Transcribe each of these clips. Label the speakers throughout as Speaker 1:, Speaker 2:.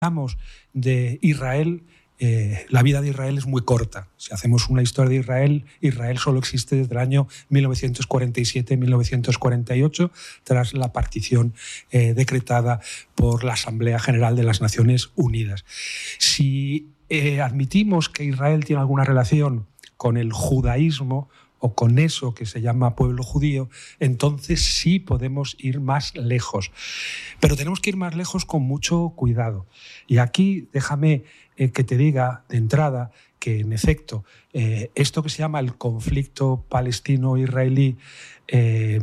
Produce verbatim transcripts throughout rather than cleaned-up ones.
Speaker 1: hablamos de Israel, eh, la vida de Israel es muy corta. Si hacemos una historia de Israel, Israel solo existe desde el año mil novecientos cuarenta y siete a mil novecientos cuarenta y ocho, tras la partición eh, decretada por la Asamblea General de las Naciones Unidas. Si eh, admitimos que Israel tiene alguna relación con el judaísmo o con eso que se llama pueblo judío, entonces sí podemos ir más lejos. Pero tenemos que ir más lejos con mucho cuidado. Y aquí déjame eh, que te diga de entrada que, en efecto, eh, esto que se llama el conflicto palestino-israelí eh,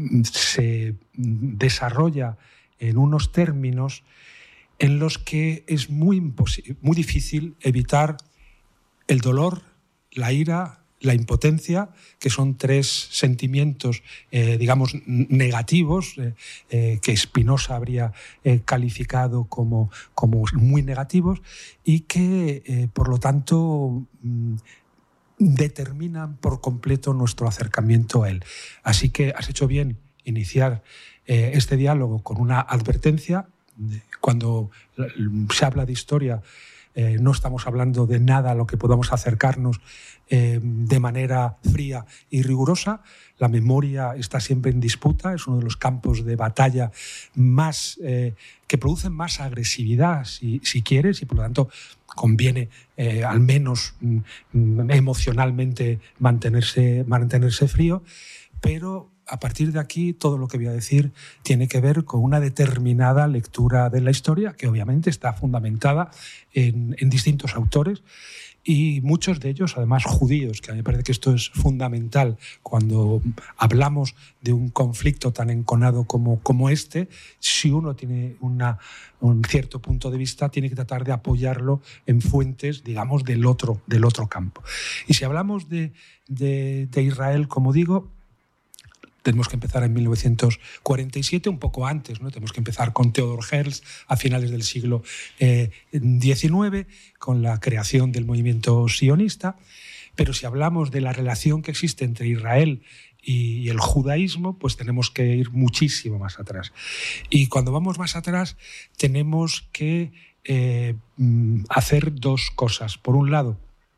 Speaker 1: se desarrolla en unos términos en los que es muy, imposi- muy difícil evitar el dolor, la ira, la impotencia, que son tres sentimientos, eh, digamos, negativos, eh, eh, que Spinoza habría eh, calificado como, como muy negativos y que, eh, por lo tanto, mm, determinan por completo nuestro acercamiento a él. Así que has hecho bien iniciar eh, este diálogo con una advertencia. Cuando se habla de historia, Eh, no estamos hablando de nada a lo que podamos acercarnos eh, de manera fría y rigurosa. La memoria está siempre en disputa, es uno de los campos de batalla más, eh, que producen más agresividad, si, si quieres, y por lo tanto conviene eh, al menos mm, emocionalmente mantenerse, mantenerse frío, pero a partir de aquí todo lo que voy a decir tiene que ver con una determinada lectura de la historia que obviamente está fundamentada en, en distintos autores y muchos de ellos además judíos, que a mí me parece que esto es fundamental cuando hablamos de un conflicto tan enconado como, como este. Si uno tiene una, un cierto punto de vista, tiene que tratar de apoyarlo en fuentes, digamos, del otro, del otro campo. Y si hablamos de, de, de Israel, como digo, tenemos que empezar en mil novecientos cuarenta y siete, un poco antes, ¿no? Tenemos que empezar con Theodor Herzl a finales del siglo diecinueve, eh, con la creación del movimiento sionista. Pero si hablamos de la relación que existe entre Israel y el judaísmo, pues tenemos que ir muchísimo más atrás. Y cuando vamos más atrás, tenemos que eh, hacer dos cosas. Por un lado,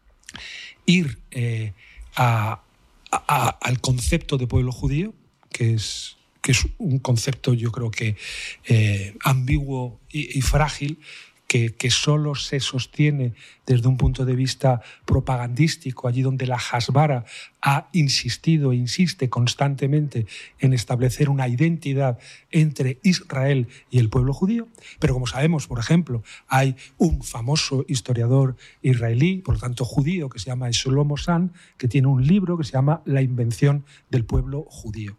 Speaker 1: ir eh, a A, a, al concepto de pueblo judío, que es, que es un concepto, yo creo que eh, ambiguo y, y frágil, que, que solo se sostiene desde un punto de vista propagandístico, allí donde la Hasbara ha insistido e insiste constantemente en establecer una identidad entre Israel y el pueblo judío. Pero como sabemos, por ejemplo, hay un famoso historiador israelí, por lo tanto judío, que se llama Shlomo Sand, que tiene un libro que se llama La invención del pueblo judío,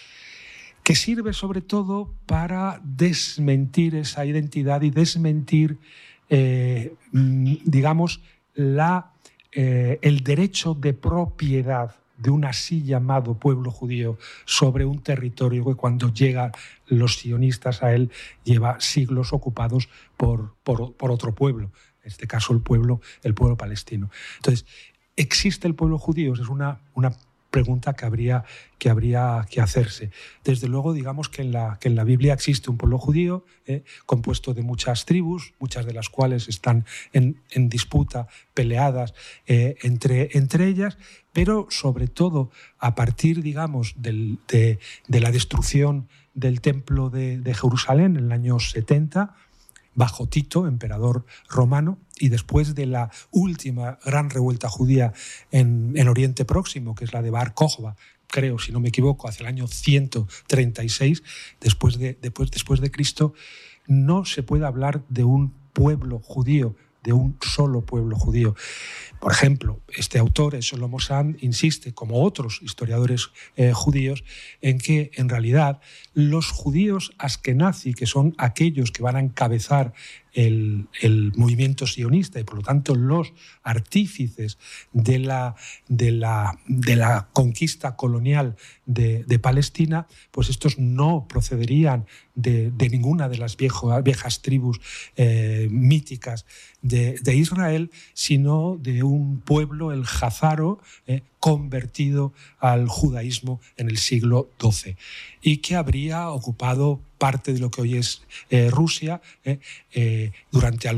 Speaker 1: que sirve sobre todo para desmentir esa identidad y desmentir, eh, digamos, la, eh, el derecho de propiedad de un así llamado pueblo judío sobre un territorio que cuando llegan los sionistas a él lleva siglos ocupados por, por, por otro pueblo, en este caso el pueblo, el pueblo palestino. Entonces, ¿existe el pueblo judío? Es una, una pregunta que habría, que habría que hacerse. Desde luego, digamos que en la, que en la Biblia existe un pueblo judío eh, compuesto de muchas tribus, muchas de las cuales están en, en disputa, peleadas eh, entre, entre ellas, pero sobre todo a partir, digamos, del, de, de la destrucción del templo de, de Jerusalén en el año setenta, bajo Tito, emperador romano, y después de la última gran revuelta judía en, en Oriente Próximo, que es la de Bar Kokhba, creo, si no me equivoco, hacia el año ciento treinta y seis, después de, después, después de Cristo, no se puede hablar de un pueblo judío, de un solo pueblo judío. Por ejemplo, este autor, Shlomo Sand, insiste, como otros historiadores eh, judíos, en que en realidad los judíos askenazi, que son aquellos que van a encabezar el, el movimiento sionista y por lo tanto los artífices de la, de la, de la conquista colonial de, de Palestina, pues estos no procederían de, de ninguna de las viejo, viejas tribus eh, míticas míticas de, de Israel, sino de un pueblo, el Jazaro, eh, convertido al judaísmo en el siglo doce y que habría ocupado parte de lo que hoy es eh, Rusia eh, eh, durante